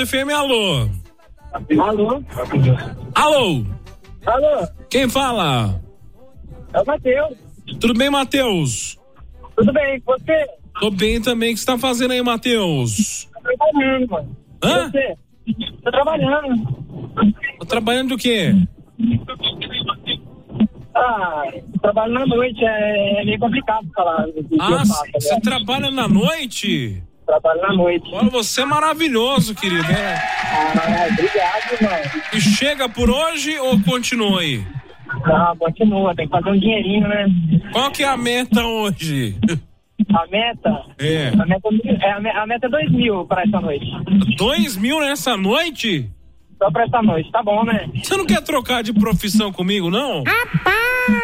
Massa FM, alô. Alô? Alô? Alô? Quem fala? É o Matheus. Tudo bem, Matheus? Tudo bem, você? Tô bem também. O que você tá fazendo aí, Matheus? Tô trabalhando, mano. Hã? Você? Tô trabalhando. Tá trabalhando do quê? Trabalho na noite, é meio complicado falar. Você trabalha na noite? Trabalho na noite. Olha, você é maravilhoso, querido. Obrigado, mano. E chega por hoje ou continua aí? Não, continua, tem que fazer um dinheirinho, né? Qual que é a meta hoje? A meta? A meta é 2.000 pra essa noite. 2.000 nessa noite? Só pra essa noite, tá bom, né? Você não quer trocar de profissão comigo, não? Rapaz!